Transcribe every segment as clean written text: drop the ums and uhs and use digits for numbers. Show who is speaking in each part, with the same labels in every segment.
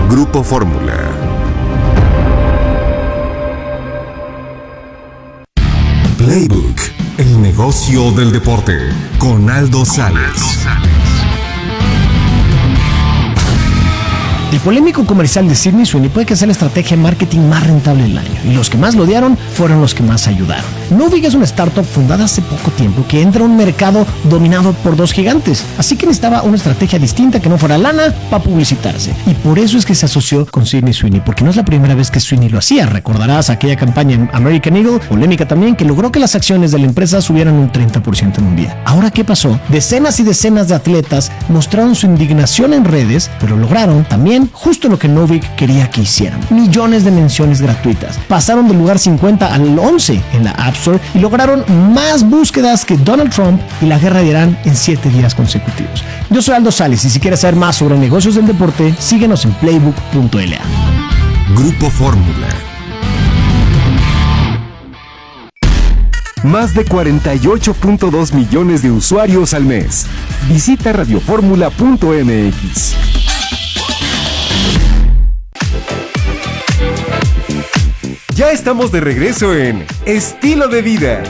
Speaker 1: Grupo Fórmula. Playbook, el negocio del deporte, con Aldo Sales.
Speaker 2: El polémico comercial de Sydney Sweeney puede que sea la estrategia de marketing más rentable del año, y los que más lo odiaron fueron los que más ayudaron. Novig es una startup fundada hace poco tiempo que entra a un mercado dominado por dos gigantes, así que necesitaba una estrategia distinta que no fuera lana para publicitarse, y por eso es que se asoció con Sydney Sweeney, porque no es la primera vez que Sweeney lo hacía. Recordarás aquella campaña en American Eagle, polémica también, que logró que las acciones de la empresa subieran un 30% en un día. Ahora, ¿qué pasó? Decenas y decenas de atletas mostraron su indignación en redes, pero lograron también justo lo que Novig quería que hicieran: millones de menciones gratuitas. Pasaron del lugar 50 al 11 en la App Store y lograron más búsquedas que Donald Trump y la guerra de Irán en 7 días consecutivos. Yo soy Aldo Sales, y si quieres saber más sobre negocios del deporte, síguenos en playbook.la.
Speaker 1: Grupo Fórmula. Más de 48.2 millones de usuarios al mes. Visita radioformula.mx. Ya estamos de regreso en Estilo de Vida.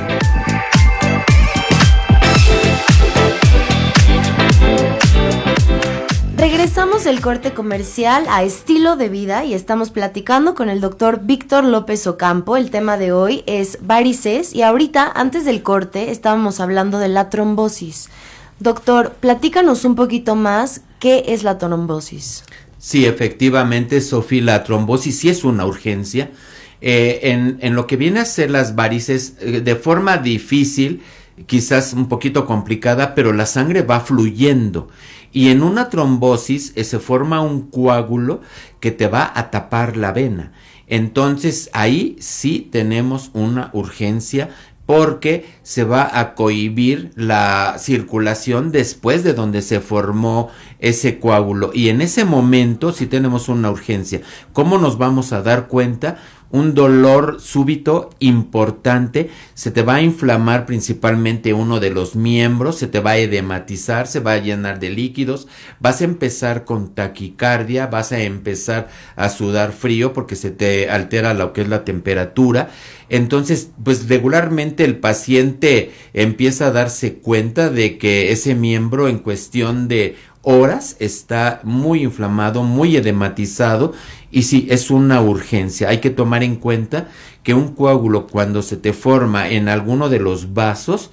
Speaker 3: Regresamos del corte comercial a Estilo de Vida y estamos platicando con el doctor Víctor López Ocampo. El tema de hoy es varices, y ahorita, antes del corte, estábamos hablando de la trombosis. Doctor, platícanos un poquito más, ¿qué es la trombosis?
Speaker 4: Sí, efectivamente, Sofía, la trombosis sí es una urgencia. En lo que viene a ser las varices, de forma difícil, quizás un poquito complicada, pero la sangre va fluyendo, y en una trombosis se forma un coágulo que te va a tapar la vena. Entonces ahí sí tenemos una urgencia, porque se va a cohibir la circulación después de donde se formó ese coágulo, y en ese momento sí tenemos una urgencia. ¿Cómo nos vamos a dar cuenta? Un dolor súbito importante, se te va a inflamar principalmente uno de los miembros, se te va a edematizar, se va a llenar de líquidos, vas a empezar con taquicardia, vas a empezar a sudar frío porque se te altera lo que es la temperatura. Entonces, pues regularmente el paciente empieza a darse cuenta de que ese miembro en cuestión de horas está muy inflamado, muy edematizado, y sí, es una urgencia. Hay que tomar en cuenta que un coágulo, cuando se te forma en alguno de los vasos,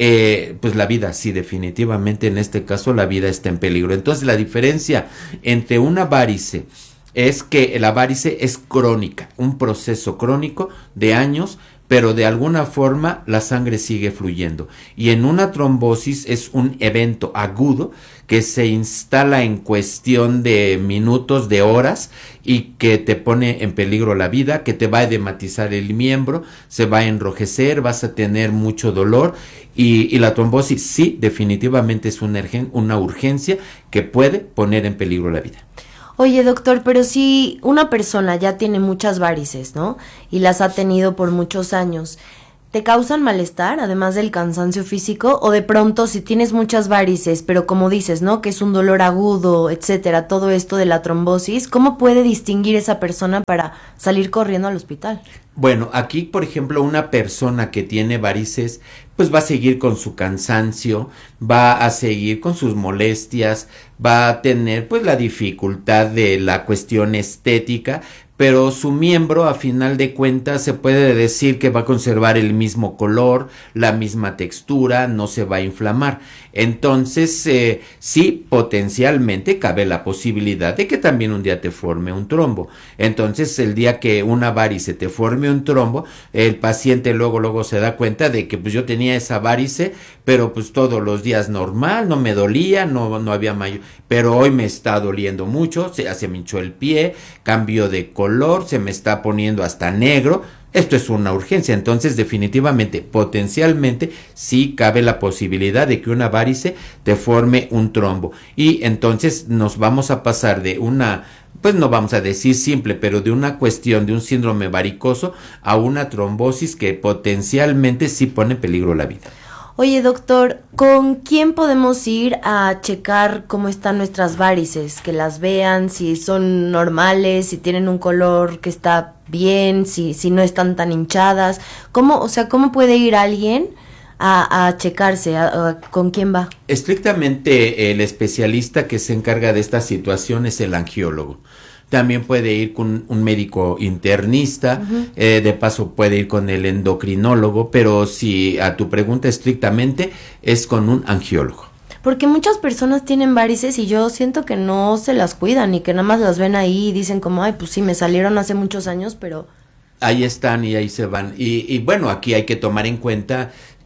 Speaker 4: pues la vida, sí, definitivamente en este caso la vida está en peligro. Entonces la diferencia entre una varice es que la varice es crónica, un proceso crónico de años, pero de alguna forma la sangre sigue fluyendo. Y en una trombosis es un evento agudo que se instala en cuestión de minutos, de horas, y que te pone en peligro la vida, que te va a edematizar el miembro, se va a enrojecer, vas a tener mucho dolor, y la trombosis sí, definitivamente es una urgencia que puede poner en peligro la vida.
Speaker 3: Oye, doctor, pero si una persona ya tiene muchas varices, ¿no?, y las ha tenido por muchos años, ¿te causan malestar, además del cansancio físico? O de pronto, si tienes muchas varices, pero como dices, ¿no?, que es un dolor agudo, etcétera, todo esto de la trombosis, ¿cómo puede distinguir esa persona para salir corriendo al hospital?
Speaker 4: Bueno, aquí, por ejemplo, una persona que tiene varices, pues va a seguir con su cansancio, va a seguir con sus molestias, va a tener pues la dificultad de la cuestión estética, pero su miembro, a final de cuentas, se puede decir que va a conservar el mismo color, la misma textura, no se va a inflamar. Entonces, sí, potencialmente cabe la posibilidad de que también un día te forme un trombo. Entonces, el día que una varice te forme un trombo, el paciente luego se da cuenta de que pues yo tenía esa varice, pero pues todos los días normal, no me dolía, no había mayor, pero hoy me está doliendo mucho, se me hinchó el pie, cambio de color, se me está poniendo hasta negro. Esto es una urgencia. Entonces, definitivamente, potencialmente, sí cabe la posibilidad de que una varice te forme un trombo. Y entonces nos vamos a pasar de una, pues no vamos a decir simple, pero de una cuestión de un síndrome varicoso a una trombosis que potencialmente sí pone en peligro la vida.
Speaker 3: Oye, doctor, ¿con quién podemos ir a checar cómo están nuestras varices? Que las vean, si son normales, si tienen un color que está bien, si no están tan hinchadas. ¿Cómo puede ir alguien a checarse? ¿Con quién va?
Speaker 4: Estrictamente el especialista que se encarga de esta situación es el angiólogo. También puede ir con un médico internista, de paso puede ir con el endocrinólogo, pero si a tu pregunta estrictamente es con un angiólogo.
Speaker 3: Porque muchas personas tienen varices y yo siento que no se las cuidan y que nada más las ven ahí y dicen como, ay, pues sí, me salieron hace muchos años, pero...
Speaker 4: Ahí están y ahí se van. Y bueno, aquí hay que tomar en cuenta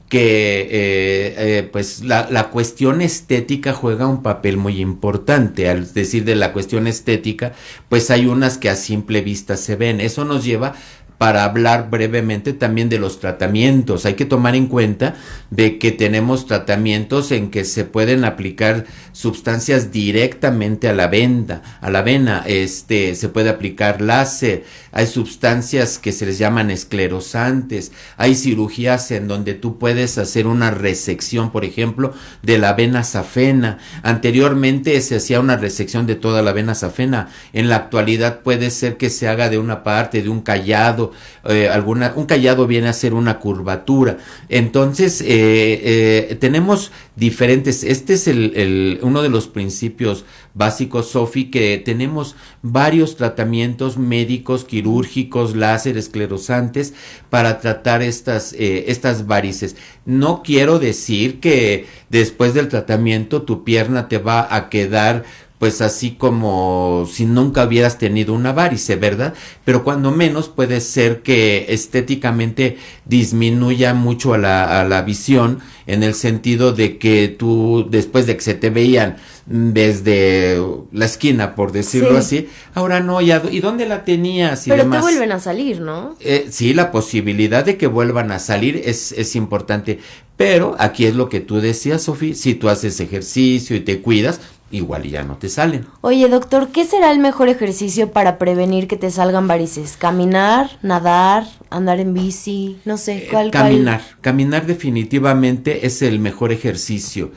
Speaker 4: que pues la cuestión estética juega un papel muy importante. Al decir de la cuestión estética, pues hay unas que a simple vista se ven. Eso nos lleva para hablar brevemente también de los tratamientos. Hay que tomar en cuenta de que tenemos tratamientos en que se pueden aplicar sustancias directamente a la vena, se puede aplicar láser, hay sustancias que se les llaman esclerosantes, hay cirugías en donde tú puedes hacer una resección, por ejemplo, de la vena safena. Anteriormente se hacía una resección de toda la vena safena, en la actualidad puede ser que se haga de una parte, de un callado, un callado viene a ser una curvatura. Entonces tenemos diferentes, este es uno de los principios básicos, Sofi, que tenemos varios tratamientos médicos, quirúrgicos, láser, esclerosantes para tratar estas varices. No quiero decir que después del tratamiento tu pierna te va a quedar pues así como si nunca hubieras tenido una varice, ¿verdad? Pero cuando menos puede ser que estéticamente disminuya mucho a la visión, en el sentido de que tú, después de que se te veían desde la esquina, por decirlo así, ahora no, ¿y dónde la tenías? Y
Speaker 3: pero
Speaker 4: demás.
Speaker 3: te vuelven a salir, ¿no?
Speaker 4: Sí, la posibilidad de que vuelvan a salir es importante, pero aquí es lo que tú decías, Sofi, si tú haces ejercicio y te cuidas, igual y ya no te salen.
Speaker 3: Oye, doctor, ¿qué será el mejor ejercicio para prevenir que te salgan varices? ¿Caminar, nadar, andar en bici? No sé, ¿cuál?
Speaker 4: Caminar definitivamente es el mejor ejercicio.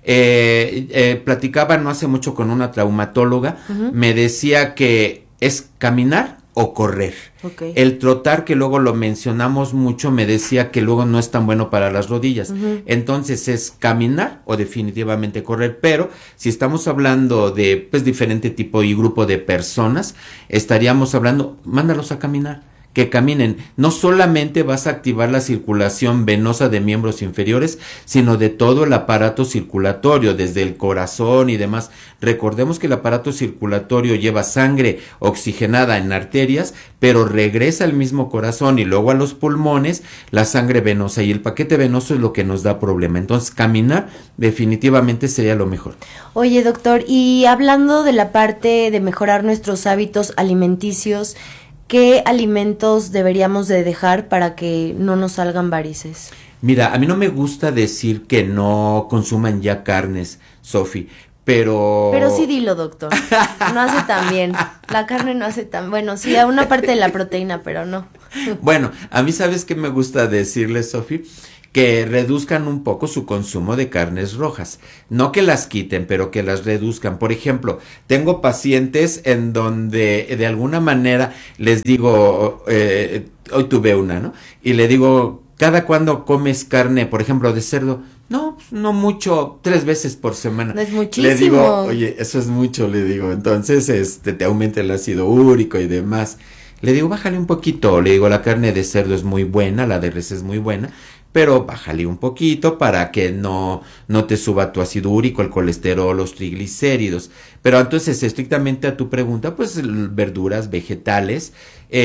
Speaker 4: Platicaba no hace mucho con una traumatóloga, me decía que es caminar o correr.
Speaker 3: Okay.
Speaker 4: El trotar, que luego lo mencionamos mucho, me decía que luego no es tan bueno para las rodillas. Entonces es caminar o definitivamente correr, pero si estamos hablando de pues diferente tipo y grupo de personas, estaríamos hablando, mándalos a caminar. Que caminen. No solamente vas a activar la circulación venosa de miembros inferiores, sino de todo el aparato circulatorio, desde el corazón y demás. Recordemos que el aparato circulatorio lleva sangre oxigenada en arterias, pero regresa al mismo corazón y luego a los pulmones la sangre venosa, y el paquete venoso es lo que nos da problema. Entonces, caminar definitivamente sería lo mejor.
Speaker 3: Oye, doctor, y hablando de la parte de mejorar nuestros hábitos alimenticios, ¿qué alimentos deberíamos de dejar para que no nos salgan varices?
Speaker 4: Mira, a mí no me gusta decir que no consuman ya carnes, Sofi, pero...
Speaker 3: Pero sí dilo, doctor. No hace tan bien. La carne no hace tan... Bueno, sí, a una parte de la proteína, pero no.
Speaker 4: Bueno, a mí, ¿sabes qué me gusta decirle, Sofi? Que reduzcan un poco su consumo de carnes rojas. No que las quiten, pero que las reduzcan. Por ejemplo, tengo pacientes en donde de alguna manera les digo, hoy tuve una, ¿no? Y le digo, ¿cada cuándo comes carne, por ejemplo, de cerdo? No, pues no mucho, 3 veces por semana.
Speaker 3: No es muchísimo.
Speaker 4: Le digo, oye, eso es mucho, le digo. Entonces, te aumenta el ácido úrico y demás. Le digo, bájale un poquito. Le digo, la carne de cerdo es muy buena, la de res es muy buena, pero bájale un poquito para que no te suba tu ácido úrico, el colesterol, los triglicéridos. Pero entonces, estrictamente a tu pregunta, pues verduras, vegetales,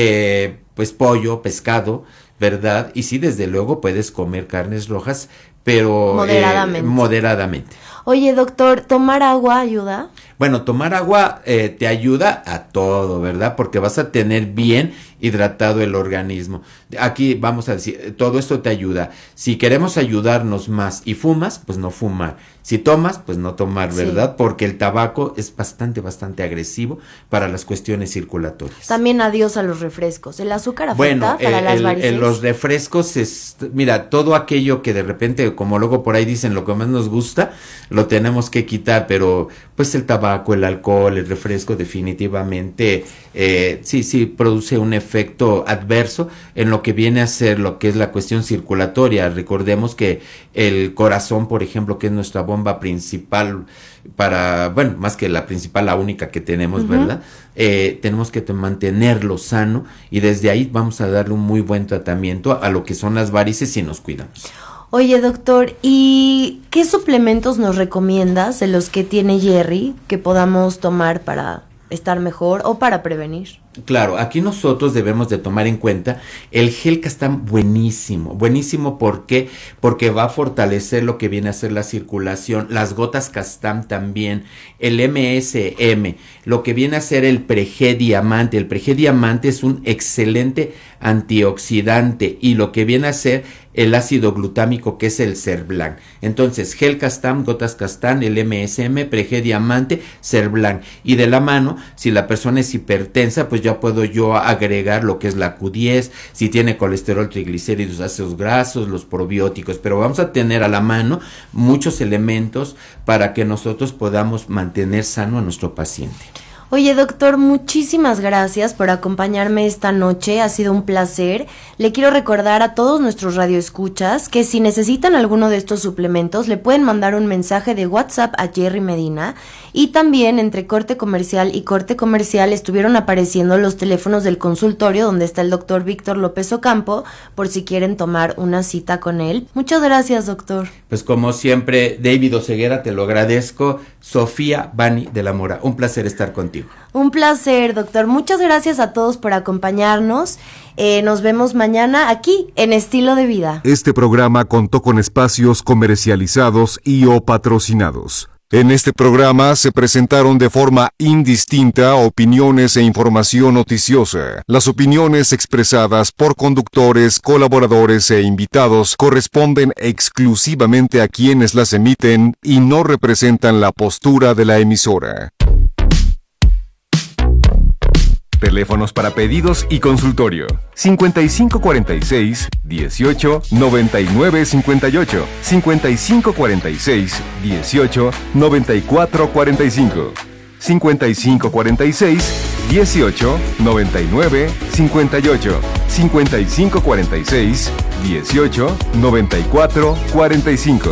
Speaker 4: pues pollo, pescado, ¿verdad? Y sí, desde luego puedes comer carnes rojas, pero moderadamente.
Speaker 3: Oye, doctor, ¿tomar agua ayuda?
Speaker 4: Bueno, tomar agua te ayuda a todo, ¿verdad? Porque vas a tener bien hidratado el organismo. Aquí vamos a decir, todo esto te ayuda. Si queremos ayudarnos más y fumas, pues no fumar. Si tomas, pues no tomar, ¿verdad? Sí. Porque el tabaco es bastante agresivo para las cuestiones circulatorias.
Speaker 3: También adiós a los refrescos. ¿El azúcar afecta para las varices?
Speaker 4: Los refrescos mira, todo aquello que de repente, como luego por ahí dicen, lo que más nos gusta, lo tenemos que quitar, pero pues el tabaco, el alcohol, el refresco definitivamente sí produce un efecto adverso en lo que viene a ser lo que es la cuestión circulatoria. Recordemos que el corazón, por ejemplo, que es nuestra bomba principal más que la principal, la única que tenemos, ¿verdad? Tenemos que mantenerlo sano y desde ahí vamos a darle un muy buen tratamiento a lo que son las varices si nos cuidamos.
Speaker 3: Oye, doctor, ¿y qué suplementos nos recomiendas de los que tiene Jerry que podamos tomar para estar mejor o para prevenir?
Speaker 4: Claro, aquí nosotros debemos de tomar en cuenta el gel Castam buenísimo, ¿por qué? Porque va a fortalecer lo que viene a ser la circulación, las gotas Castam también, el MSM, lo que viene a ser el Preg Diamante es un excelente antioxidante y lo que viene a ser el ácido glutámico que es el Cerblan. Entonces, gel Castam, gotas Castam, el MSM, Preg Diamante, Cerblan. Y de la mano, si la persona es hipertensa, pues ya puedo yo agregar lo que es la Q10, si tiene colesterol, triglicéridos, ácidos grasos, los probióticos, pero vamos a tener a la mano muchos elementos para que nosotros podamos mantener sano a nuestro paciente.
Speaker 3: Oye, doctor, muchísimas gracias por acompañarme esta noche, ha sido un placer. Le quiero recordar a todos nuestros radioescuchas que si necesitan alguno de estos suplementos le pueden mandar un mensaje de WhatsApp a Jerry Medina, y también entre corte comercial y corte comercial estuvieron apareciendo los teléfonos del consultorio donde está el doctor Víctor López Ocampo por si quieren tomar una cita con él. Muchas gracias, doctor.
Speaker 4: Pues como siempre, David Oseguera, te lo agradezco. Sofía Bani de la Mora, un placer estar contigo.
Speaker 3: Un placer, doctor. Muchas gracias a todos por acompañarnos. Nos vemos mañana aquí en Estilo de Vida.
Speaker 1: Este programa contó con espacios comercializados y o patrocinados. En este programa se presentaron de forma indistinta opiniones e información noticiosa. Las opiniones expresadas por conductores, colaboradores e invitados corresponden exclusivamente a quienes las emiten y no representan la postura de la emisora. Teléfonos para pedidos y consultorio: 5546-18-9958, 5546-18-9445, 5546-18-9958, 5546-18-9445.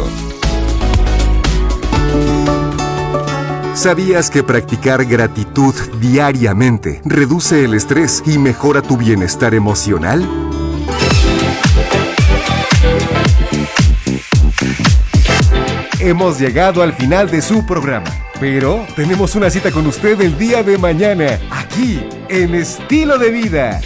Speaker 1: ¿Sabías que practicar gratitud diariamente reduce el estrés y mejora tu bienestar emocional? Hemos llegado al final de su programa, pero tenemos una cita con usted el día de mañana, aquí en Estilo de Vida.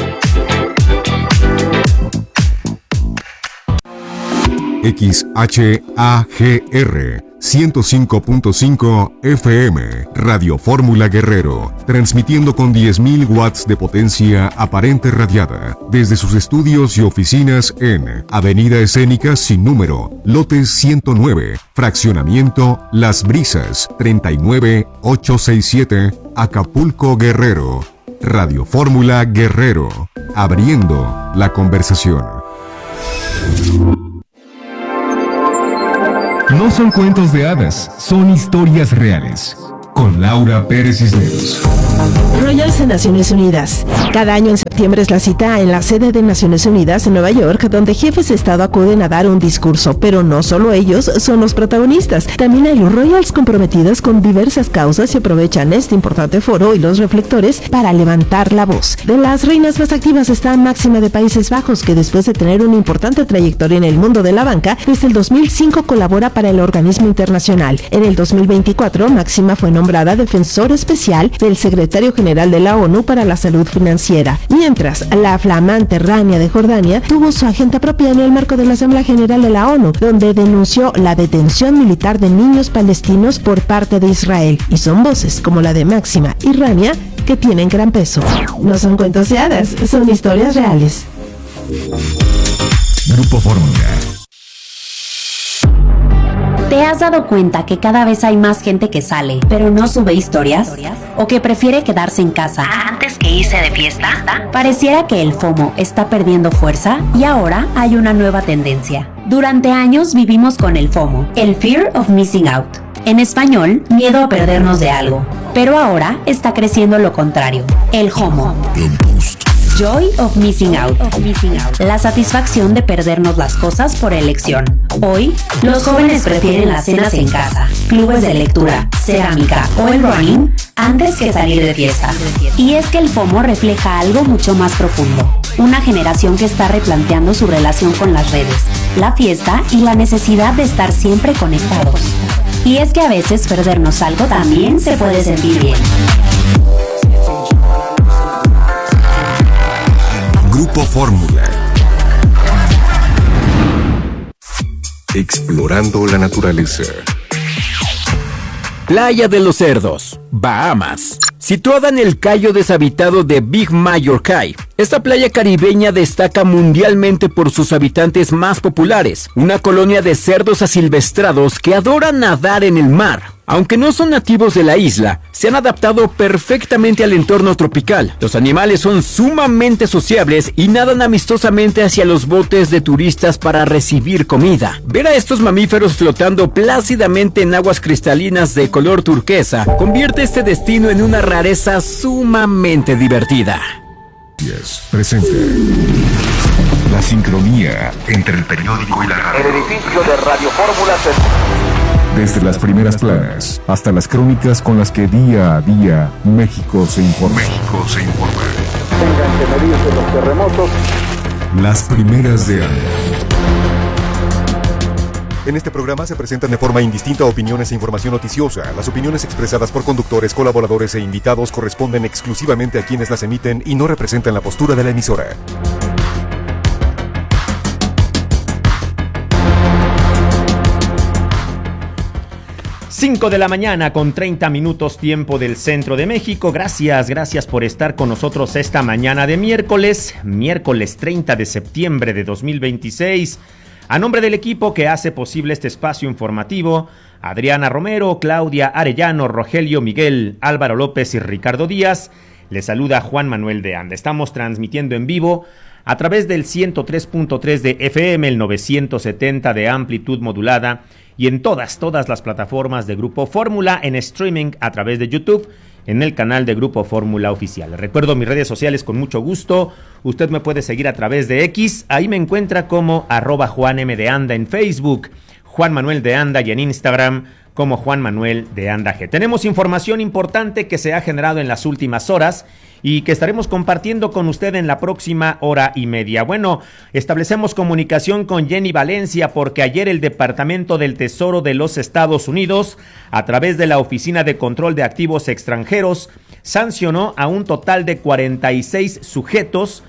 Speaker 1: XHAGR 105.5 FM, Radio Fórmula Guerrero, transmitiendo con 10.000 watts de potencia aparente radiada, desde sus estudios y oficinas en Avenida Escénica sin número, lote 109, fraccionamiento Las Brisas, 39867, Acapulco, Guerrero. Radio Fórmula Guerrero, abriendo la conversación. No son cuentos de hadas, son historias reales. Con Laura Pérez Cisneros.
Speaker 5: Royals en Naciones Unidas. Cada año en septiembre es la cita en la sede de Naciones Unidas en Nueva York, donde jefes de Estado acuden a dar un discurso, pero no solo ellos son los protagonistas. También hay los Royals comprometidos con diversas causas y aprovechan este importante foro y los reflectores para levantar la voz. De las reinas más activas está Máxima de Países Bajos, que después de tener una importante trayectoria en el mundo de la banca, desde el 2005 colabora para el organismo internacional. En el 2024, Máxima fue nombrada nombrada defensor especial del secretario general de la ONU para la Salud Financiera, mientras la flamante Rania de Jordania tuvo su agenda propia en el marco de la Asamblea General de la ONU, donde denunció la detención militar de niños palestinos por parte de Israel, y son voces como la de Máxima y Rania que tienen gran peso. No son cuentos de hadas, son historias reales.
Speaker 1: Grupo Fórmula.
Speaker 6: ¿Te has dado cuenta que cada vez hay más gente que sale, pero no sube historias? ¿O que prefiere quedarse en casa antes que irse de fiesta? Pareciera que el FOMO está perdiendo fuerza y ahora hay una nueva tendencia. Durante años vivimos con el FOMO, el Fear of Missing Out. En español, miedo a perdernos de algo. Pero ahora está creciendo lo contrario, el JOMO. Joy of Missing Out. La satisfacción de perdernos las cosas por elección. Hoy, los jóvenes prefieren las cenas en casa, clubes de lectura, cerámica o el running antes que salir de fiesta. Y es que el FOMO refleja algo mucho más profundo. Una generación que está replanteando su relación con las redes, la fiesta y la necesidad de estar siempre conectados. Y es que a veces perdernos algo también se puede sentir bien.
Speaker 1: Grupo Fórmula. Explorando la naturaleza.
Speaker 7: Playa de los Cerdos, Bahamas. Situada en el cayo deshabitado de Big Major Cay, esta playa caribeña destaca mundialmente por sus habitantes más populares, una colonia de cerdos asilvestrados que adoran nadar en el mar. Aunque no son nativos de la isla, se han adaptado perfectamente al entorno tropical. Los animales son sumamente sociables y nadan amistosamente hacia los botes de turistas para recibir comida. Ver a estos mamíferos flotando plácidamente en aguas cristalinas de color turquesa convierte este destino en una rareza sumamente divertida.
Speaker 1: Presente. La sincronía entre el periódico y la radio.
Speaker 8: El edificio de Radio Fórmula se...
Speaker 1: Desde las primeras planas hasta las crónicas con las que día a día México se informa.
Speaker 8: Tengan que medirse los terremotos.
Speaker 1: Las primeras de año. En este programa se presentan de forma indistinta opiniones e información noticiosa. Las opiniones expresadas por conductores, colaboradores e invitados corresponden exclusivamente a quienes las emiten y no representan la postura de la emisora.
Speaker 9: Cinco de la mañana con 30 minutos tiempo del centro de México. Gracias por estar con nosotros esta mañana de miércoles 30 de septiembre de 2026. A nombre del equipo que hace posible este espacio informativo, Adriana Romero, Claudia Arellano, Rogelio Miguel, Álvaro López y Ricardo Díaz, les saluda Juan Manuel de Anda. Estamos transmitiendo en vivo a través del 103.3 de FM, el 970 de amplitud modulada y en todas las plataformas de Grupo Fórmula, en streaming a través de YouTube, en el canal de Grupo Fórmula Oficial. Les recuerdo mis redes sociales con mucho gusto. Usted me puede seguir a través de X, ahí me encuentra como @JuanM de Anda en Facebook, Juan Manuel de Anda, y en Instagram como Juan Manuel de Anda G. Tenemos información importante que se ha generado en las últimas horas y que estaremos compartiendo con usted en la próxima hora y media. Bueno, establecemos comunicación con Jenny Valencia porque ayer el Departamento del Tesoro de los Estados Unidos, a través de la Oficina de Control de Activos Extranjeros, sancionó a un total de 46 sujetos,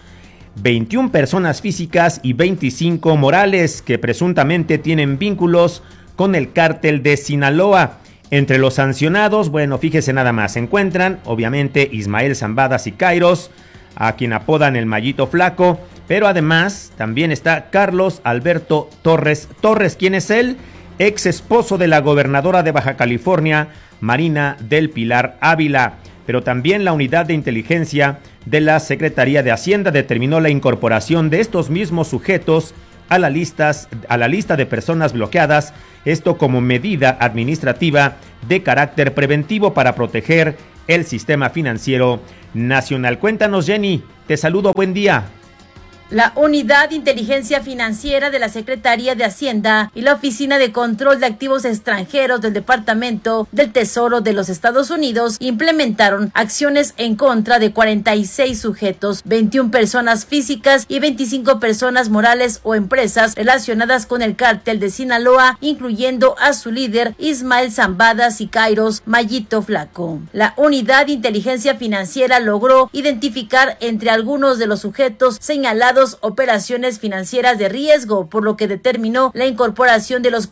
Speaker 9: 21 personas físicas y 25 morales que presuntamente tienen vínculos con el cártel de Sinaloa. Entre los sancionados, bueno, fíjese nada más, se encuentran obviamente Ismael Zambada Siqueiros, a quien apodan el Mallito Flaco, pero además también está Carlos Alberto Torres. ¿Quién es él? Ex esposo de la gobernadora de Baja California, Marina del Pilar Ávila. Pero también la unidad de inteligencia de la Secretaría de Hacienda determinó la incorporación de estos mismos sujetos a la lista de personas bloqueadas, esto como medida administrativa de carácter preventivo para proteger el sistema financiero nacional. Cuéntanos, Jenny, te saludo, buen día.
Speaker 10: La Unidad de Inteligencia Financiera de la Secretaría de Hacienda y la Oficina de Control de Activos Extranjeros del Departamento del Tesoro de los Estados Unidos implementaron acciones en contra de 46 sujetos, 21 personas físicas y 25 personas morales o empresas relacionadas con el cártel de Sinaloa, incluyendo a su líder Ismael Zambada Siqueiros Mayito Flaco. La Unidad de Inteligencia Financiera logró identificar entre algunos de los sujetos señalados operaciones financieras de riesgo, por lo que determinó la incorporación de los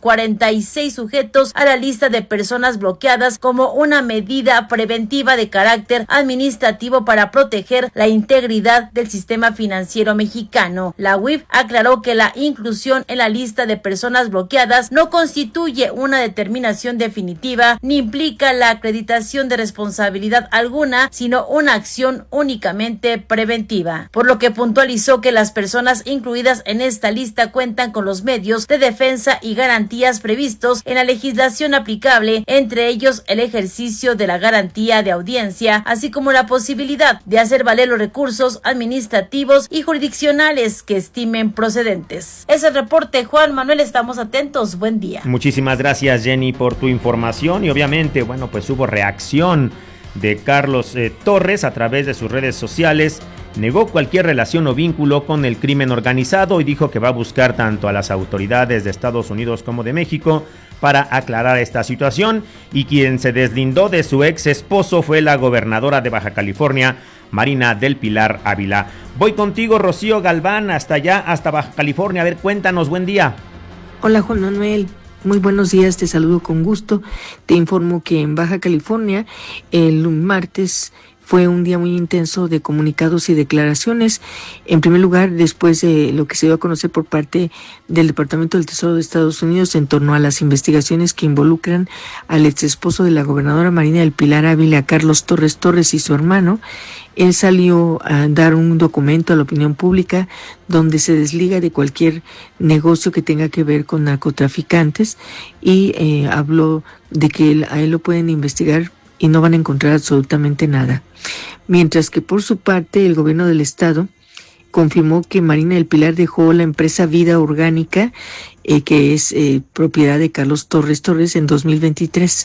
Speaker 10: 46 sujetos a la lista de personas bloqueadas como una medida preventiva de carácter administrativo para proteger la integridad del sistema financiero mexicano. La UIF aclaró que la inclusión en la lista de personas bloqueadas no constituye una determinación definitiva ni implica la acreditación de responsabilidad alguna, sino una acción únicamente preventiva, por lo que puntualizó que las personas incluidas en esta lista cuentan con los medios de defensa y garantías previstos en la legislación aplicable, entre ellos el ejercicio de la garantía de audiencia, así como la posibilidad de hacer valer los recursos administrativos y jurisdiccionales que estimen procedentes. Es el reporte, Juan Manuel, estamos atentos, buen día.
Speaker 9: Muchísimas gracias, Jenny, por tu información y obviamente, bueno, pues hubo reacción de Carlos Torres a través de sus redes sociales. Negó cualquier relación o vínculo con el crimen organizado y dijo que va a buscar tanto a las autoridades de Estados Unidos como de México para aclarar esta situación, y quien se deslindó de su ex esposo fue la gobernadora de Baja California, Marina del Pilar Ávila. Voy contigo, Rocío Galván, hasta allá, hasta Baja California. A ver, cuéntanos, buen día.
Speaker 11: Hola, Juan Manuel. Muy buenos días, te saludo con gusto. Te informo que en Baja California el martes fue un día muy intenso de comunicados y declaraciones. En primer lugar, después de lo que se dio a conocer por parte del Departamento del Tesoro de Estados Unidos en torno a las investigaciones que involucran al ex esposo de la gobernadora Marina del Pilar Ávila, Carlos Torres y su hermano, él salió a dar un documento a la opinión pública donde se desliga de cualquier negocio que tenga que ver con narcotraficantes y habló de que a él lo pueden investigar y no van a encontrar absolutamente nada. Mientras que por su parte el gobierno del estado confirmó que Marina del Pilar dejó la empresa Vida Orgánica, que es propiedad de Carlos Torres en 2023.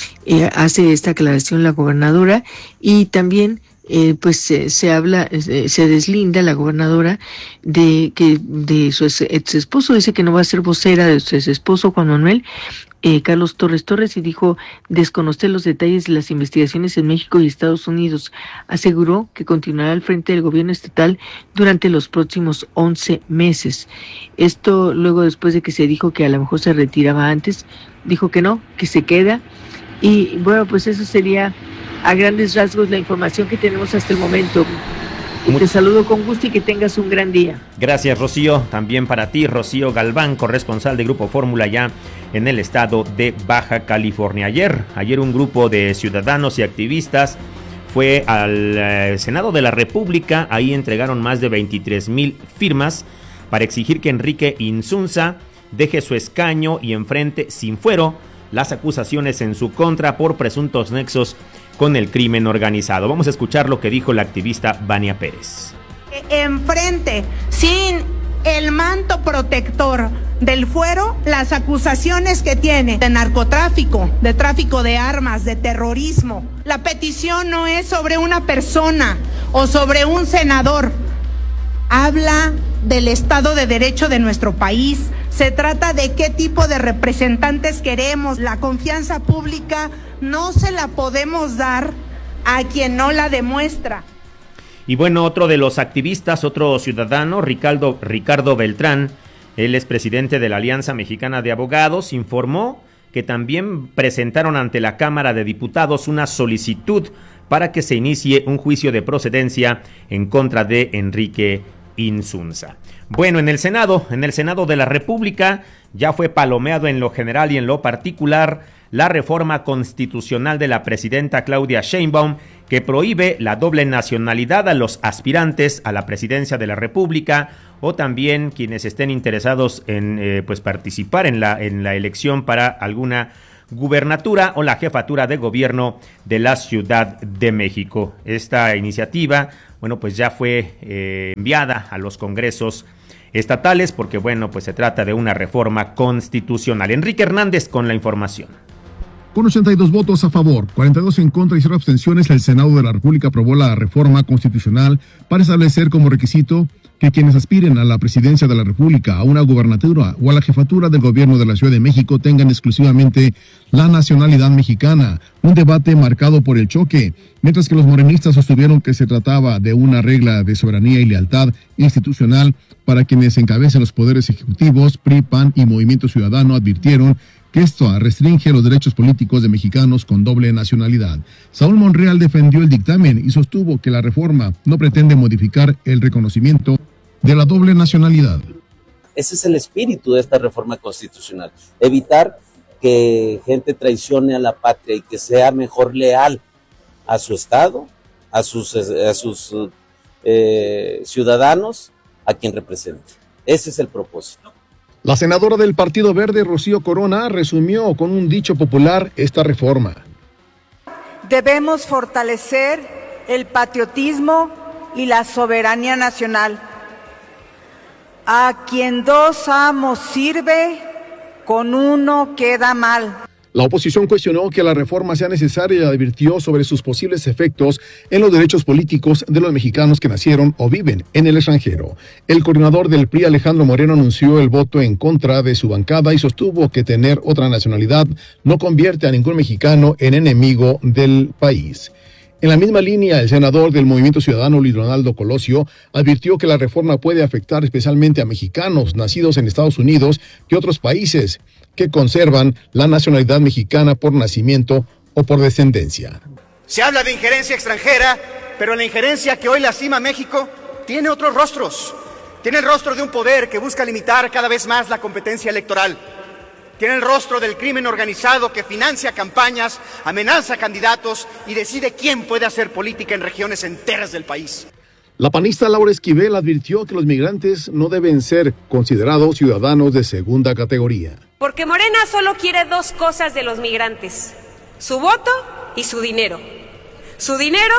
Speaker 11: Hace esta aclaración la gobernadora y también se deslinda la gobernadora de su ex esposo. Dice que no va a ser vocera de su ex esposo Juan Manuel, Carlos Torres, y dijo desconocer los detalles de las investigaciones en México y Estados Unidos. Aseguró que continuará al frente del gobierno estatal durante los próximos 11 meses. Esto luego, después de que se dijo que a lo mejor se retiraba antes, dijo que no, que se queda. Y bueno, pues eso sería a grandes rasgos la información que tenemos hasta el momento. Te saludo con gusto y que tengas un gran día.
Speaker 9: Gracias, Rocío. También para ti, Rocío Galván, corresponsal de Grupo Fórmula ya en el estado de Baja California. Ayer un grupo de ciudadanos y activistas fue al Senado de la República. Ahí entregaron más de 23,000 firmas para exigir que Enrique Insunza deje su escaño y enfrente sin fuero las acusaciones en su contra por presuntos nexos con el crimen organizado. Vamos a escuchar lo que dijo la activista Vania Pérez.
Speaker 12: Enfrente, sin el manto protector del fuero, las acusaciones que tiene de narcotráfico, de tráfico de armas, de terrorismo. La petición no es sobre una persona o sobre un senador. Habla del Estado de Derecho de nuestro país. Se trata de qué tipo de representantes queremos. La confianza pública no se la podemos dar a quien no la demuestra.
Speaker 9: Y bueno, otro de los activistas, otro ciudadano, Ricardo Beltrán, él es presidente de la Alianza Mexicana de Abogados, informó que también presentaron ante la Cámara de Diputados una solicitud para que se inicie un juicio de procedencia en contra de Enrique Insunza. Bueno, en el Senado de la República ya fue palomeado en lo general y en lo particular la reforma constitucional de la presidenta Claudia Sheinbaum, que prohíbe la doble nacionalidad a los aspirantes a la presidencia de la República o también quienes estén interesados en participar en la elección para alguna gubernatura o la jefatura de gobierno de la Ciudad de México. Esta iniciativa bueno, pues ya fue enviada a los congresos estatales porque, bueno, pues se trata de una reforma constitucional. Enrique Hernández con la información.
Speaker 13: Con 82 votos a favor, 42 en contra y 0 abstenciones, el Senado de la República aprobó la reforma constitucional para establecer como requisito que quienes aspiren a la presidencia de la República, a una gubernatura o a la jefatura del gobierno de la Ciudad de México tengan exclusivamente la nacionalidad mexicana. Un debate marcado por el choque, mientras que los morenistas sostuvieron que se trataba de una regla de soberanía y lealtad institucional para quienes encabecen los poderes ejecutivos. PRI, PAN y Movimiento Ciudadano advirtieron que esto restringe los derechos políticos de mexicanos con doble nacionalidad. Saúl Monreal defendió el dictamen y sostuvo que la reforma no pretende modificar el reconocimiento de la doble nacionalidad.
Speaker 14: Ese es el espíritu de esta reforma constitucional, evitar que gente traicione a la patria y que sea mejor leal a su Estado, a sus ciudadanos, a quien represente. Ese es el propósito.
Speaker 13: La senadora del Partido Verde, Rocío Corona, resumió con un dicho popular esta reforma.
Speaker 15: Debemos fortalecer el patriotismo y la soberanía nacional. A quien dos amos sirve, con uno queda mal.
Speaker 13: La oposición cuestionó que la reforma sea necesaria y advirtió sobre sus posibles efectos en los derechos políticos de los mexicanos que nacieron o viven en el extranjero. El coordinador del PRI, Alejandro Moreno, anunció el voto en contra de su bancada y sostuvo que tener otra nacionalidad no convierte a ningún mexicano en enemigo del país. En la misma línea, el senador del Movimiento Ciudadano, Luis Donaldo Colosio, advirtió que la reforma puede afectar especialmente a mexicanos nacidos en Estados Unidos que otros países que conservan la nacionalidad mexicana por nacimiento o por descendencia.
Speaker 16: Se habla de injerencia extranjera, pero la injerencia que hoy lastima a México tiene otros rostros. Tiene el rostro de un poder que busca limitar cada vez más la competencia electoral. Tiene el rostro del crimen organizado que financia campañas, amenaza candidatos y decide quién puede hacer política en regiones enteras del país.
Speaker 13: La panista Laura Esquivel advirtió que los migrantes no deben ser considerados ciudadanos de segunda categoría.
Speaker 17: Porque Morena solo quiere dos cosas de los migrantes: su voto y su dinero. Su dinero,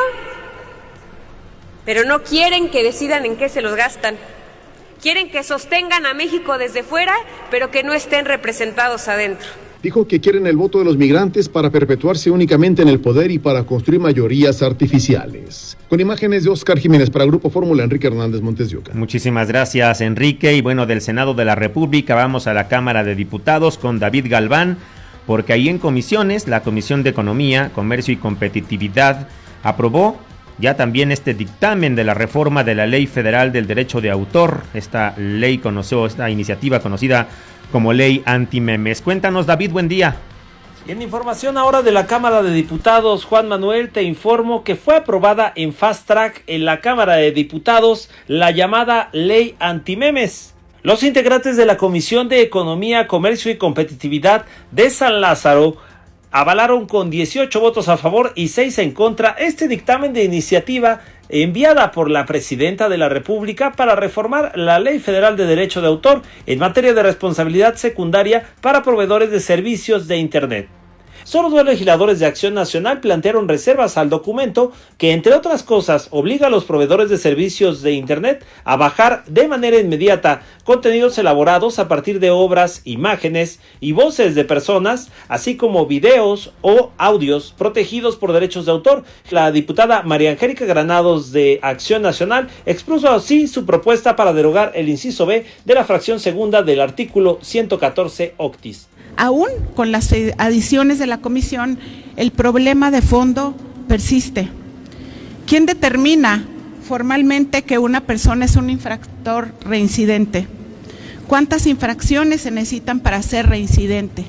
Speaker 17: pero no quieren que decidan en qué se los gastan. Quieren que sostengan a México desde fuera, pero que no estén representados adentro.
Speaker 13: Dijo que quieren el voto de los migrantes para perpetuarse únicamente en el poder y para construir mayorías artificiales. Con imágenes de Oscar Jiménez para Grupo Fórmula, Enrique Hernández Montes de Oca.
Speaker 9: Muchísimas gracias, Enrique. Y bueno, del Senado de la República vamos a la Cámara de Diputados con David Galván, porque ahí en comisiones, la Comisión de Economía, Comercio y Competitividad aprobó ya también este dictamen de la reforma de la Ley Federal del Derecho de Autor. Esta iniciativa conocida como Ley Antimemes. Cuéntanos, David, buen día.
Speaker 18: En información ahora de la Cámara de Diputados, Juan Manuel, te informo que fue aprobada en Fast Track en la Cámara de Diputados la llamada Ley Antimemes. Los integrantes de la Comisión de Economía, Comercio y Competitividad de San Lázaro avalaron con 18 votos a favor y 6 en contra este dictamen de iniciativa enviada por la Presidenta de la República para reformar la Ley Federal de Derecho de Autor en materia de responsabilidad secundaria para proveedores de servicios de Internet. Solo dos legisladores de Acción Nacional plantearon reservas al documento que, entre otras cosas, obliga a los proveedores de servicios de Internet a bajar de manera inmediata contenidos elaborados a partir de obras, imágenes y voces de personas, así como videos o audios protegidos por derechos de autor. La diputada María Angélica Granados de Acción Nacional expuso así su propuesta para derogar el inciso B de la fracción segunda del artículo 114 octis.
Speaker 19: Aún con las adiciones de la comisión, el problema de fondo persiste. ¿Quién determina formalmente que una persona es un infractor reincidente? ¿Cuántas infracciones se necesitan para ser reincidente?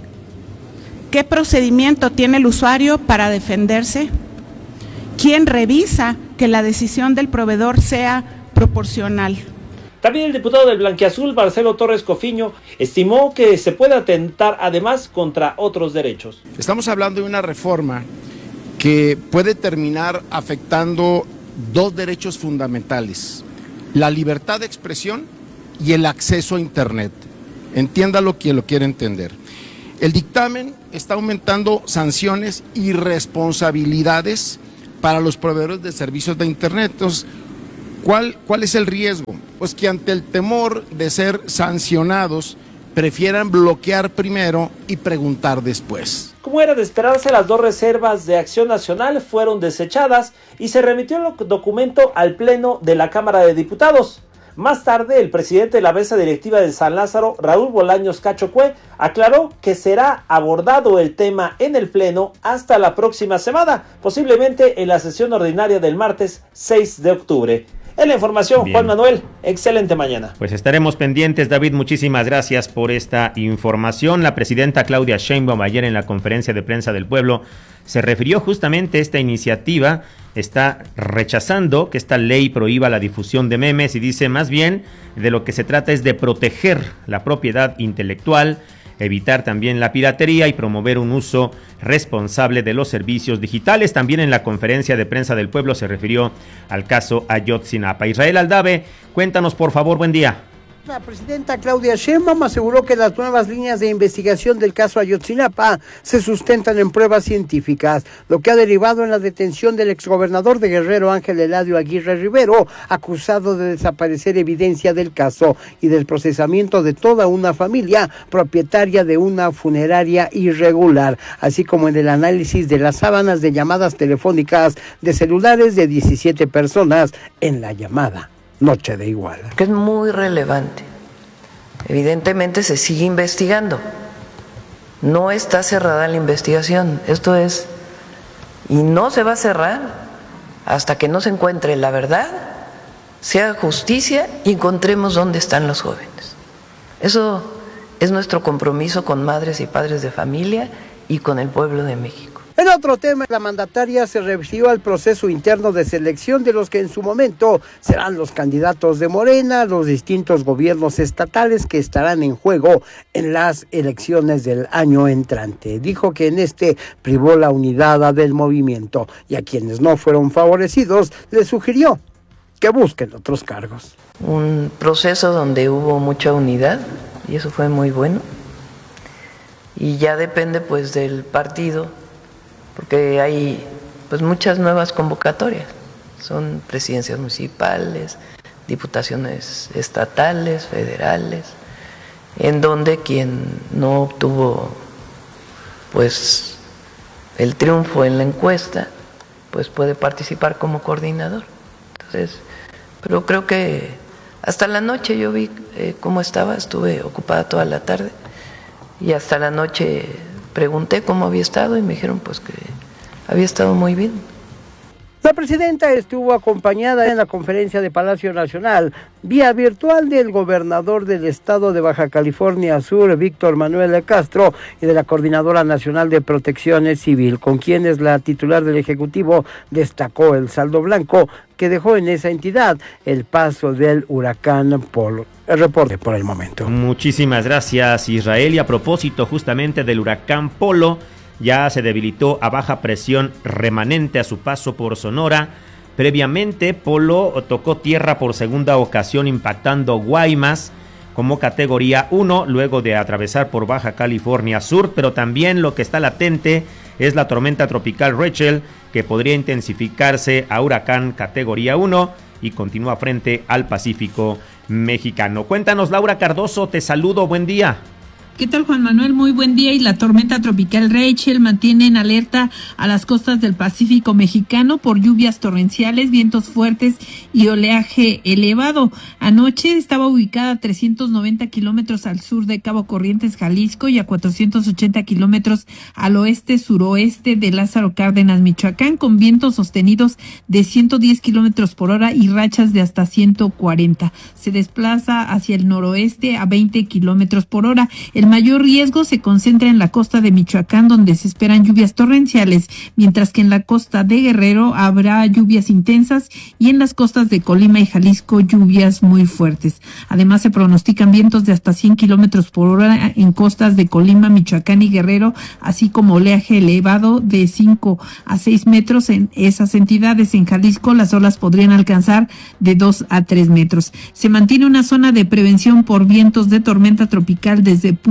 Speaker 19: ¿Qué procedimiento tiene el usuario para defenderse? ¿Quién revisa que la decisión del proveedor sea proporcional?
Speaker 18: También el diputado del Blanquiazul, Marcelo Torres Cofiño, estimó que se puede atentar además contra otros derechos.
Speaker 20: Estamos hablando de una reforma que puede terminar afectando dos derechos fundamentales: la libertad de expresión y el acceso a Internet. Entiéndalo quien lo quiere entender. El dictamen está aumentando sanciones y responsabilidades para los proveedores de servicios de Internet. Entonces, ¿Cuál es el riesgo? Pues que ante el temor de ser sancionados, prefieran bloquear primero y preguntar después.
Speaker 18: Como era de esperarse, las 2 reservas de Acción Nacional fueron desechadas y se remitió el documento al Pleno de la Cámara de Diputados. Más tarde, el presidente de la mesa directiva de San Lázaro, Raúl Bolaños Cacho Cue, aclaró que será abordado el tema en el Pleno hasta la próxima semana, posiblemente en la sesión ordinaria del martes 6 de octubre. En la información,
Speaker 9: Bien.
Speaker 18: Juan Manuel, excelente mañana.
Speaker 9: Pues estaremos pendientes, David, muchísimas gracias por esta información. La presidenta Claudia Sheinbaum ayer en la conferencia de prensa del pueblo se refirió justamente a esta iniciativa, está rechazando que esta ley prohíba la difusión de memes y dice más bien de lo que se trata es de proteger la propiedad intelectual, evitar también la piratería y promover un uso responsable de los servicios digitales. También en la conferencia de prensa del pueblo se refirió al caso Ayotzinapa. Israel Aldave, cuéntanos por favor, buen día.
Speaker 21: La presidenta Claudia Sheinbaum aseguró que las nuevas líneas de investigación del caso Ayotzinapa se sustentan en pruebas científicas, lo que ha derivado en la detención del exgobernador de Guerrero, Ángel Eladio Aguirre Rivero, acusado de desaparecer evidencia del caso y del procesamiento de toda una familia propietaria de una funeraria irregular, así como en el análisis de las sábanas de llamadas telefónicas de celulares de 17 personas en la llamada Noche de Iguala.
Speaker 22: Que es muy relevante. Evidentemente se sigue investigando. No está cerrada la investigación. Esto es, y no se va a cerrar hasta que no se encuentre la verdad, se haga justicia y encontremos dónde están los jóvenes. Eso es nuestro compromiso con madres y padres de familia y con el pueblo de México.
Speaker 21: En otro tema, la mandataria se refirió al proceso interno de selección de los que en su momento serán los candidatos de Morena, los distintos gobiernos estatales que estarán en juego en las elecciones del año entrante. Dijo que en este privó la unidad del movimiento y a quienes no fueron favorecidos les sugirió que busquen otros cargos.
Speaker 22: Un proceso donde hubo mucha unidad y eso fue muy bueno. Y ya depende pues del partido, porque hay pues muchas nuevas convocatorias, son presidencias municipales, diputaciones estatales, federales, en donde quien no obtuvo pues el triunfo en la encuesta, pues puede participar como coordinador. Entonces, pero creo que hasta la noche yo vi cómo estaba, estuve ocupada toda la tarde y hasta la noche pregunté cómo había estado y me dijeron pues que había estado muy bien.
Speaker 21: La presidenta estuvo acompañada en la conferencia de Palacio Nacional vía virtual del gobernador del estado de Baja California Sur, Víctor Manuel Castro, y de la Coordinadora Nacional de Protección Civil, con quienes la titular del Ejecutivo destacó el saldo blanco que dejó en esa entidad el paso del huracán Polo. El reporte por el momento.
Speaker 9: Muchísimas gracias, Israel. Y a propósito justamente del huracán Polo, ya se debilitó a baja presión remanente a su paso por Sonora. Previamente, Polo tocó tierra por segunda ocasión impactando Guaymas como categoría 1, luego de atravesar por Baja California Sur, pero también lo que está latente es la tormenta tropical Rachel, que podría intensificarse a huracán categoría 1 y continúa frente al Pacífico mexicano. Cuéntanos, Laura Cardoso, te saludo, buen día.
Speaker 23: ¿Qué tal, Juan Manuel? Muy buen día. Y la tormenta tropical Rachel mantiene en alerta a las costas del Pacífico mexicano por lluvias torrenciales, vientos fuertes y oleaje elevado. Anoche estaba ubicada a 390 kilómetros al sur de Cabo Corrientes, Jalisco, y a 480 kilómetros al oeste-suroeste de Lázaro Cárdenas, Michoacán, con vientos sostenidos de 110 kilómetros por hora y rachas de hasta 140. Se desplaza hacia el noroeste a 20 kilómetros por hora. El mayor riesgo se concentra en la costa de Michoacán, donde se esperan lluvias torrenciales, mientras que en la costa de Guerrero habrá lluvias intensas y en las costas de Colima y Jalisco lluvias muy fuertes. Además, se pronostican vientos de hasta 100 kilómetros por hora en costas de Colima, Michoacán y Guerrero, así como oleaje elevado de 5 a 6 metros en esas entidades. En Jalisco, las olas podrían alcanzar de 2 a 3 metros. Se mantiene una zona de prevención por vientos de tormenta tropical desde Punta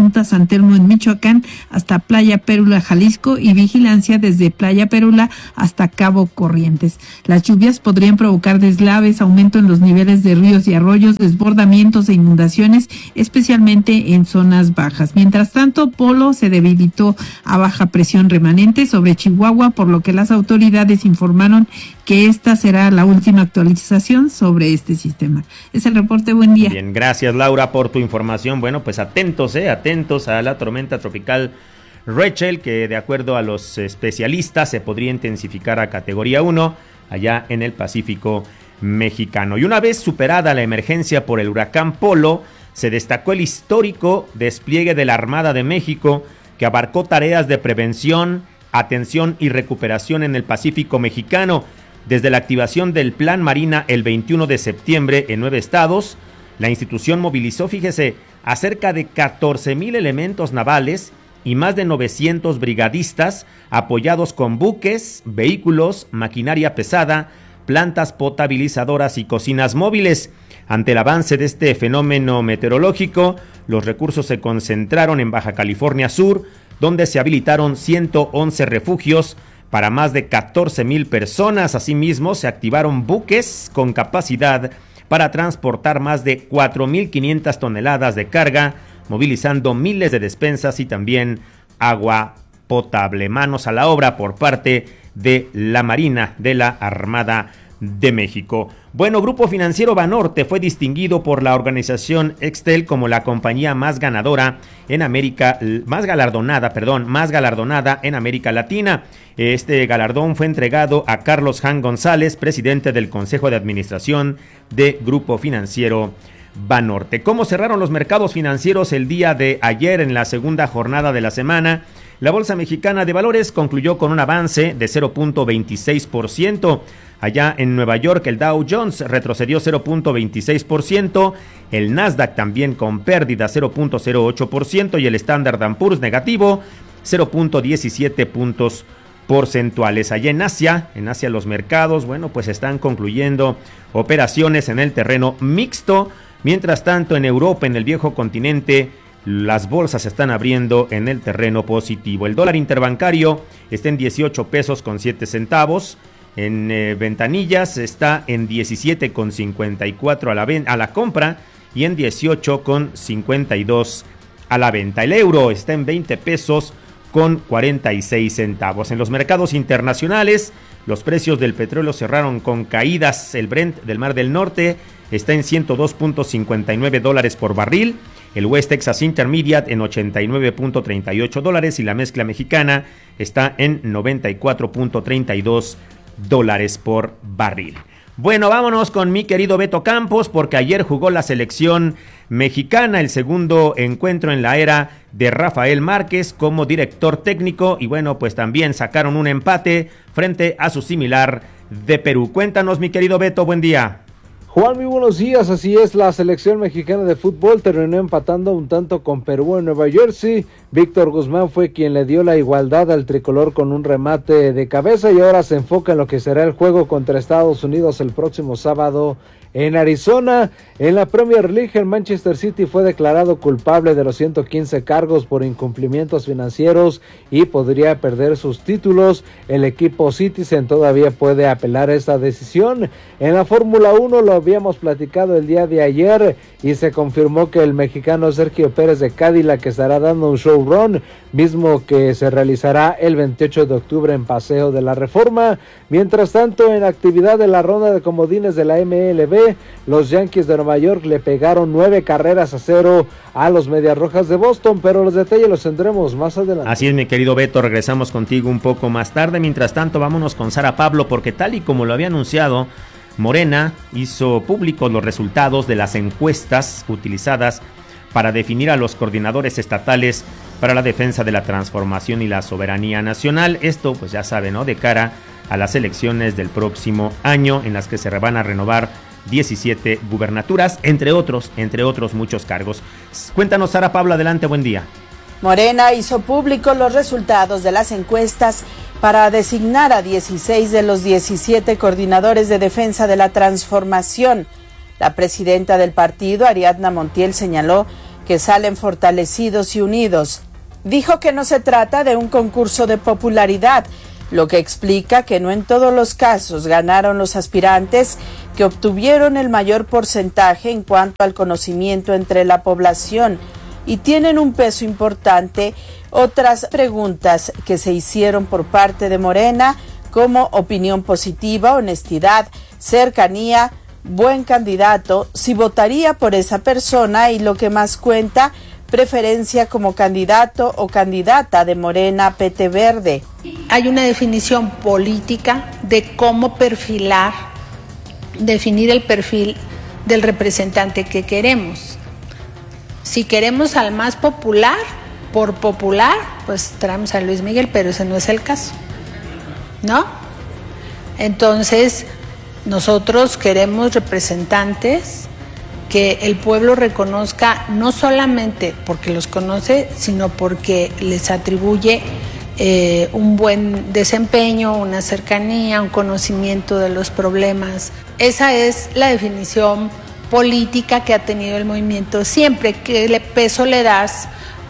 Speaker 23: Punta San Telmo en Michoacán hasta Playa Pérula, Jalisco, y vigilancia desde Playa Pérula hasta Cabo Corrientes. Las lluvias podrían provocar deslaves, aumento en los niveles de ríos y arroyos, desbordamientos e inundaciones, especialmente en zonas bajas. Mientras tanto, Polo se debilitó a baja presión remanente sobre Chihuahua, por lo que las autoridades informaron que esta será la última actualización sobre este sistema. Es el reporte, buen día.
Speaker 9: Bien, gracias Laura por tu información. Bueno, pues atentos a la tormenta tropical Rachel, que de acuerdo a los especialistas se podría intensificar a categoría 1 allá en el Pacífico mexicano. Y una vez superada la emergencia por el huracán Polo, se destacó el histórico despliegue de la Armada de México, que abarcó tareas de prevención, atención y recuperación en el Pacífico mexicano. Desde la activación del Plan Marina el 21 de septiembre en 9 estados, la institución movilizó, fíjese, a cerca de 14,000 elementos navales y más de 900 brigadistas apoyados con buques, vehículos, maquinaria pesada, plantas potabilizadoras y cocinas móviles. Ante el avance de este fenómeno meteorológico, los recursos se concentraron en Baja California Sur, donde se habilitaron 111 refugios para más de 14,000 personas. Asimismo, se activaron buques con capacidad para transportar más de 4,500 toneladas de carga, movilizando miles de despensas y también agua potable. Manos a la obra por parte de la Marina de la Armada de México. Bueno, Grupo Financiero Banorte fue distinguido por la organización Extel como la compañía más galardonada en América Latina. Este galardón fue entregado a Carlos Jan González, presidente del Consejo de Administración de Grupo Financiero Banorte. ¿Cómo cerraron los mercados financieros el día de ayer en la segunda jornada de la semana? La Bolsa Mexicana de Valores concluyó con un avance de 0.26%. Allá en Nueva York, el Dow Jones retrocedió 0.26%, el Nasdaq también con pérdida 0.08% y el Standard & Poor's negativo 0.17 puntos porcentuales. Allá en Asia los mercados, bueno, pues están concluyendo operaciones en el terreno mixto. Mientras tanto, en Europa, en el viejo continente, las bolsas se están abriendo en el terreno positivo. El dólar interbancario está en 18 pesos con 7 centavos. En ventanillas está en 17,54 a la compra y en 18,52 a la venta. El euro está en 20 pesos con 46 centavos. En los mercados internacionales, los precios del petróleo cerraron con caídas. El Brent del Mar del Norte está en $102.59 por barril. El West Texas Intermediate en $89.38 y la mezcla mexicana está en $94.32 por barril. Bueno, vámonos con mi querido Beto Campos, porque ayer jugó la selección mexicana, el segundo encuentro en la era de Rafael Márquez como director técnico, y bueno, pues también sacaron un empate frente a su similar de Perú. Cuéntanos, mi querido Beto, buen día.
Speaker 2: Juan, muy buenos días. Así es, la selección mexicana de fútbol terminó empatando un tanto con Perú en Nueva Jersey. Víctor Guzmán fue quien le dio la igualdad al tricolor con un remate de cabeza y ahora se enfoca en lo que será el juego contra Estados Unidos el próximo sábado en Arizona. En la Premier League, el Manchester City fue declarado culpable de los 115 cargos por incumplimientos financieros y podría perder sus títulos. El equipo Citizen todavía puede apelar esta decisión. En la Fórmula 1 lo habíamos platicado el día de ayer y se confirmó que el mexicano Sergio Pérez de Cadillac estará dando un showrun, mismo que se realizará el 28 de octubre en Paseo de la Reforma. Mientras tanto, en actividad de la ronda de comodines de la MLB, los Yankees de Nueva York le pegaron 9-0 a los Medias Rojas de Boston, pero los detalles los tendremos más adelante.
Speaker 9: Así es, mi querido Beto, regresamos contigo un poco más tarde. Mientras tanto, vámonos con Sara Pablo, porque tal y como lo había anunciado, Morena hizo públicos los resultados de las encuestas utilizadas para definir a los coordinadores estatales para la defensa de la transformación y la soberanía nacional. Esto, pues ya saben, ¿no?, de cara a las elecciones del próximo año, en las que se van a renovar 17 gubernaturas, entre otros muchos cargos. Cuéntanos, Sara Pablo, adelante, buen día.
Speaker 3: Morena hizo públicos los resultados de las encuestas para designar a 16 de los 17 coordinadores de defensa de la transformación. La presidenta del partido, Ariadna Montiel, señaló que salen fortalecidos y unidos. Dijo que no se trata de un concurso de popularidad, lo que explica que no en todos los casos ganaron los aspirantes que obtuvieron el mayor porcentaje en cuanto al conocimiento entre la población y tienen un peso importante otras preguntas que se hicieron por parte de Morena, como opinión positiva, honestidad, cercanía, buen candidato, si votaría por esa persona y lo que más cuenta, preferencia como candidato o candidata de Morena PT Verde.
Speaker 4: Hay una definición política de cómo definir el perfil del representante que queremos. Si queremos al más popular, por popular, pues traemos a Luis Miguel, pero ese no es el caso, ¿no? Entonces, nosotros queremos representantes que el pueblo reconozca, no solamente porque los conoce, sino porque les atribuye un buen desempeño, una cercanía, un conocimiento de los problemas. Esa es la definición política que ha tenido el movimiento siempre, qué peso le das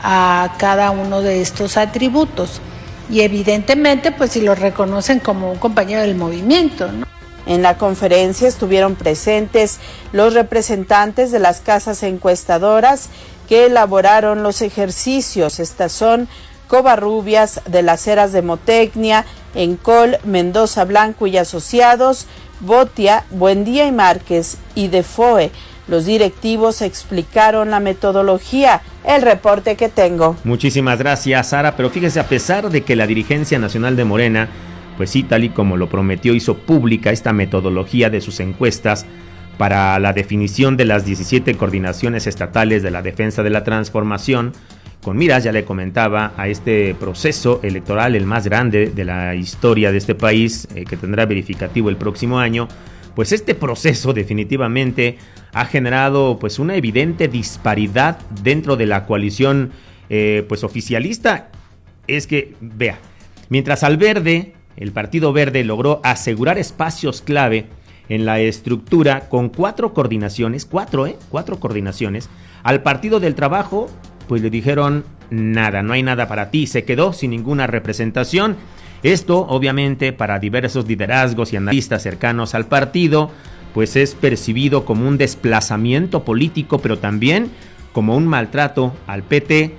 Speaker 4: a cada uno de estos atributos. Y evidentemente, pues si lo reconocen como un compañero del movimiento, ¿no?
Speaker 3: En la conferencia estuvieron presentes los representantes de las casas encuestadoras que elaboraron los ejercicios. Estas son Covarrubias, de las Heras de Motecnia, Encol, Mendoza Blanco y Asociados, Botia, Buendía y Márquez y Defoe. Los directivos explicaron la metodología. El reporte que tengo.
Speaker 9: Muchísimas gracias, Sara, pero fíjese, a pesar de que la dirigencia nacional de Morena, pues sí, tal y como lo prometió, hizo pública esta metodología de sus encuestas para la definición de las 17 coordinaciones estatales de la defensa de la transformación, con miras, ya le comentaba, a este proceso electoral, el más grande de la historia de este país, que tendrá verificativo el próximo año. Pues este proceso definitivamente ha generado pues una evidente disparidad dentro de la coalición pues oficialista. Es que, vea, mientras al Verde, el Partido Verde logró asegurar espacios clave en la estructura con 4 coordinaciones, 4 coordinaciones, al Partido del Trabajo pues le dijeron nada, no hay nada para ti, se quedó sin ninguna representación. Esto, obviamente, para diversos liderazgos y analistas cercanos al partido, pues es percibido como un desplazamiento político, pero también como un maltrato al PT,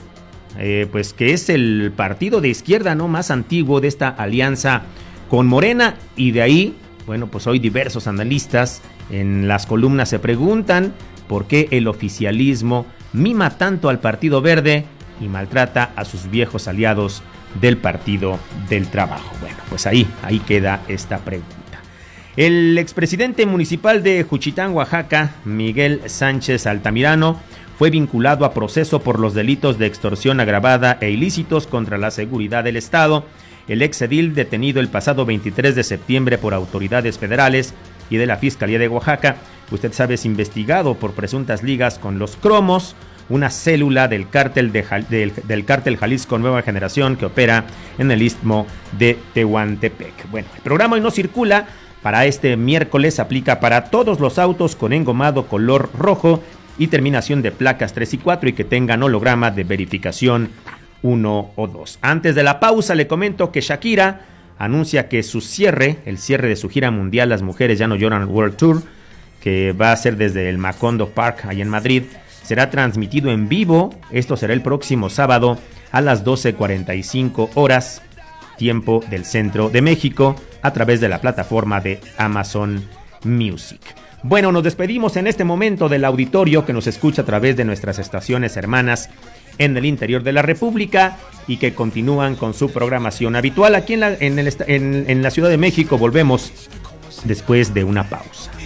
Speaker 9: pues que es el partido de izquierda, ¿no?, más antiguo de esta alianza con Morena. Y de ahí, bueno, pues hoy diversos analistas en las columnas se preguntan por qué el oficialismo mima tanto al Partido Verde y maltrata a sus viejos aliados del Partido del Trabajo. Bueno, pues ahí queda esta pregunta. El expresidente municipal de Juchitán, Oaxaca, Miguel Sánchez Altamirano, fue vinculado a proceso por los delitos de extorsión agravada e ilícitos contra la seguridad del Estado. El exedil, detenido el pasado 23 de septiembre por autoridades federales y de la Fiscalía de Oaxaca, usted sabe, es investigado por presuntas ligas con los Cromos, una célula del cártel del cártel Jalisco Nueva Generación que opera en el istmo de Tehuantepec. Bueno, el programa hoy no circula para este miércoles, aplica para todos los autos con engomado color rojo y terminación de placas 3 y 4 y que tengan holograma de verificación 1 o 2. Antes de la pausa le comento que Shakira anuncia que el cierre de su gira mundial Las Mujeres Ya No Lloran World Tour, que va a ser desde el Macondo Park, ahí en Madrid, será transmitido en vivo. Esto será el próximo sábado a las 12:45 horas, tiempo del centro de México, a través de la plataforma de Amazon Music. Bueno, nos despedimos en este momento del auditorio que nos escucha a través de nuestras estaciones hermanas en el interior de la República y que continúan con su programación habitual aquí en la Ciudad de México. Volvemos después de una pausa.